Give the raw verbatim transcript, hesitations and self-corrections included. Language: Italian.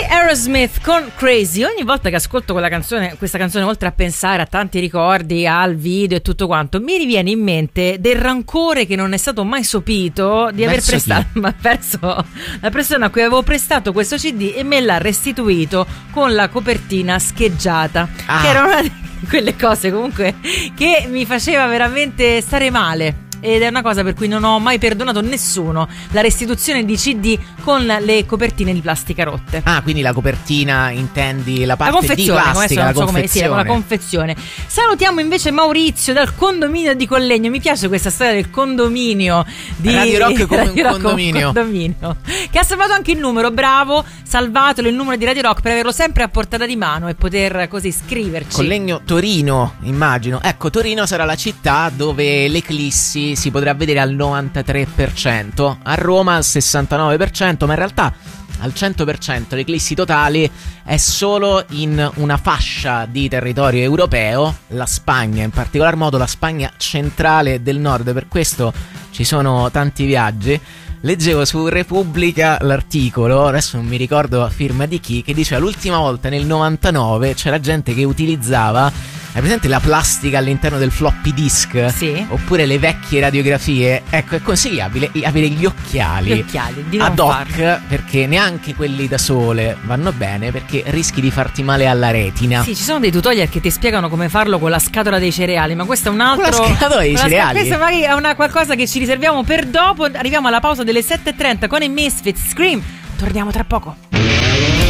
Aerosmith con Crazy. Ogni volta che ascolto quella canzone, questa canzone, oltre a pensare a tanti ricordi, al video e tutto quanto, mi riviene in mente del rancore che non è stato mai sopito di aver prestato, ma verso la persona a cui avevo prestato questo C D e me l'ha restituito con la copertina scheggiata, ah. che era una di quelle cose comunque che mi faceva veramente stare male. Ed è una cosa per cui non ho mai perdonato nessuno, la restituzione di C D con le copertine di plastica rotte. Ah, quindi la copertina, intendi la parte la confezione, di plastica, la so confezione. Come, sì, la confezione. Salutiamo invece Maurizio dal condominio di Collegno. Mi piace questa storia del condominio di Radio Rock come Radio un Rock condominio. Un condominio che ha salvato anche il numero, bravo, salvatelo il numero di Radio Rock per averlo sempre a portata di mano e poter così scriverci. Collegno Torino, immagino. Ecco, Torino sarà la città dove l'eclissi si potrà vedere al novantatré per cento, a Roma al sessantanove per cento, ma in realtà al cento per cento l'eclissi totale è solo in una fascia di territorio europeo, la Spagna, in particolar modo la Spagna centrale e del nord, per questo ci sono tanti viaggi. Leggevo su Repubblica l'articolo, adesso non mi ricordo a firma di chi, che diceva l'ultima volta nel novantanove c'era gente che utilizzava, hai presente la plastica all'interno del floppy disk? Sì. Oppure le vecchie radiografie? Ecco, è consigliabile avere gli occhiali, gli occhiali di non ad hoc, farlo. perché neanche quelli da sole vanno bene, perché rischi di farti male alla retina. Sì, ci sono dei tutorial che ti spiegano come farlo con la scatola dei cereali, ma questo è un altro. Con la scatola dei cereali? Questa magari è una qualcosa che ci riserviamo per dopo. Arriviamo alla pausa delle sette e trenta con i Misfits. Scream. Torniamo tra poco.